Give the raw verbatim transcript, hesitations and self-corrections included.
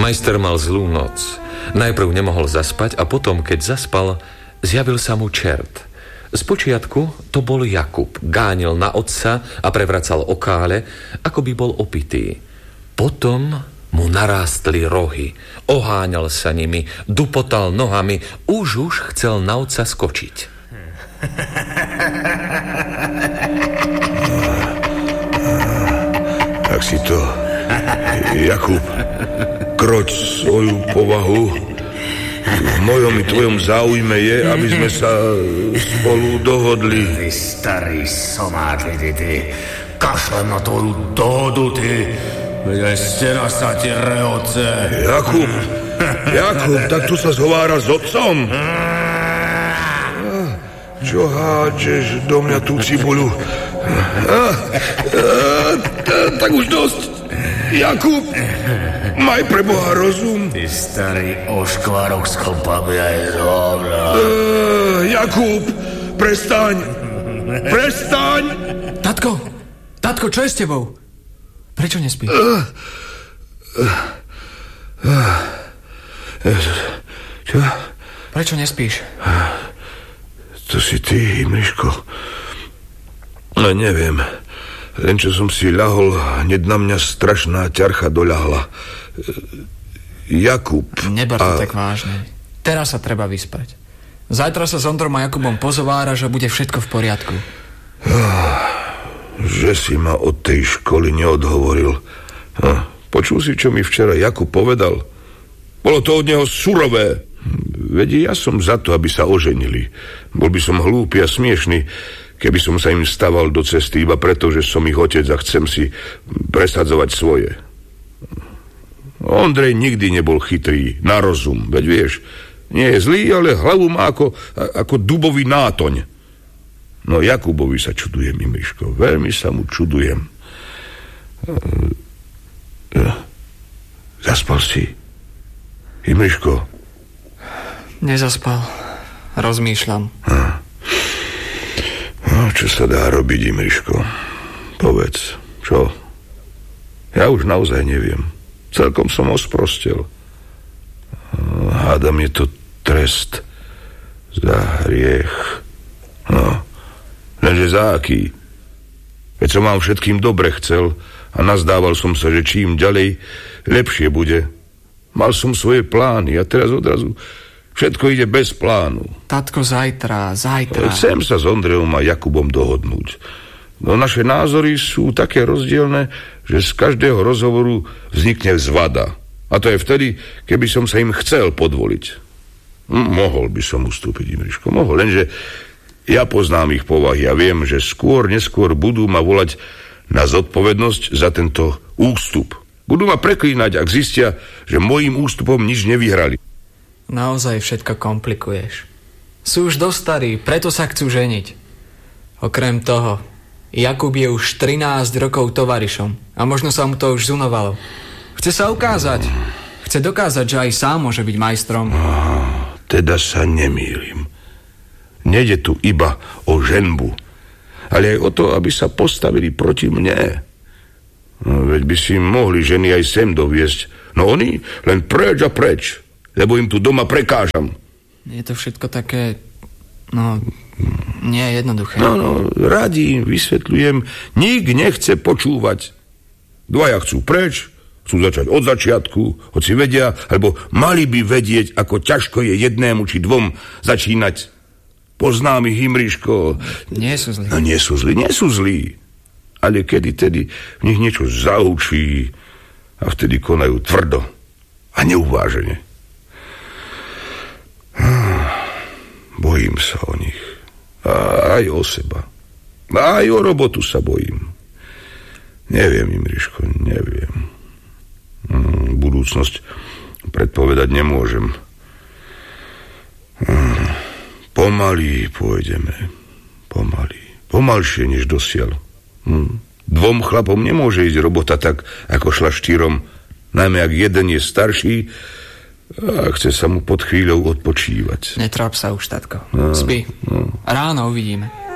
Majster mal zlú noc. Najprv nemohol zaspať a potom, keď zaspal, zjavil sa mu čert. Spočiatku to bol Jakub. Gánil na otca a prevracal okále, ako by bol opitý. Potom mu narástli rohy. Oháňal sa nimi, dupotal nohami. Už už chcel na otca skočiť. Tak si to, Jakub, kroť svoju povahu. V mojom i tvojom záujme je, aby sme sa spolu dohodli. Ty starý somát, ty, ty. Kašlem na tvoju dohodu, ty. Veď aj stena sa ti rehoce. Jakub, Jakub, tak tu sa zhovára s otcom. Čo hádžeš do mňa tú cibuľu? Tak už dosť. Jakub, maj pre Boha rozum. Ty starý oškvárok s chlpami aj z hovna. Jakub, prestaň. Prestaň. Tatko, tatko, čo je s tebou? Prečo nespíš? Čo? Prečo nespíš? To si ty, Imriško. No neviem. Len čo som si ľahol, hneď na mňa strašná ťarcha doľahla. Jakub. Neber to a... tak vážne. Teraz sa treba vyspať. Zajtra sa s Ondrom a Jakubom pozováraš a bude všetko v poriadku. Že si ma od tej školy neodhovoril. Ha, počul si, čo mi včera Jakub povedal? Bolo to od neho surové. Veď ja som za to, aby sa oženili. Bol by som hlúpy a smiešný, keby som sa im staval do cesty iba preto, že som ich otec a chcem si presadzovať svoje. Ondrej nikdy nebol chytrý na rozum, veď vieš, nie je zlý, ale hlavu má ako, ako dubový nátoň. No Jakubovi sa čudujem, Imriško, veľmi sa mu čudujem. Zaspal si, Imriško? Nezaspal, rozmýšľam. Hm. No, čo sa dá robiť, Imriško? Povedz, čo? Ja už naozaj neviem. Celkom som osprostel. Hádam, je to trest za hriech. No, lenže za aký? Veď som vám všetkým dobre chcel a nazdával som sa, že čím ďalej, lepšie bude. Mal som svoje plány a teraz odrazu všetko ide bez plánu. Tatko, zajtra, zajtra. Chcem sa s Ondrejom a Jakubom dohodnúť. No naše názory sú také rozdielne, že z každého rozhovoru vznikne zvada. A to je vtedy, keby som sa im chcel podvoliť. Hm, mohol by som ustúpiť, Imriško, mohol, lenže ja poznám ich povahy a viem, že skôr, neskôr budú ma volať na zodpovednosť za tento ústup. Budú ma preklínať, ak zistia, že mojím ústupom nič nevyhrali. Naozaj všetko komplikuješ. Sú už dosť starí, preto sa chcú ženiť. Okrem toho, Jakub je už trinásť rokov tovarišom a možno sa mu to už zunovalo. Chce sa ukázať. Chce dokázať, že aj sám môže byť majstrom. Ah, teda sa nemýlim. Nejde tu iba o ženbu, ale aj o to, aby sa postavili proti mne. No, veď by si mohli ženy aj sem doviesť. No oni len preč a preč, lebo im tu doma prekážam. Je to všetko také, no, nie je jednoduché. No, no, radi im vysvetľujem, nik nechce počúvať. Dvaja chcú preč, chcú začať od začiatku, hoci vedia, alebo mali by vedieť, ako ťažko je jednému či dvom začínať. Poznám ich, Imriško. Nie sú zlí. No, nie sú zlí, nie sú zlí. Ale kedy tedy v nich niečo zaučí a vtedy konajú tvrdo a neuvážene. Bojím sa o nich. A aj o seba. A aj o robotu sa bojím. Neviem, Imriško, neviem. Budúcnosť predpovedať nemôžem. Pomaly pôjdeme. Pomaly. Pomalšie než dosiaľ. Dvom chlapom nemôže ísť robota tak, ako šla štyrom. Najmä ak jeden je starší a chce sa mu pod chvíľou odpočívať. Netráp sa už, tatko. No, spí. No. Ráno uvidíme.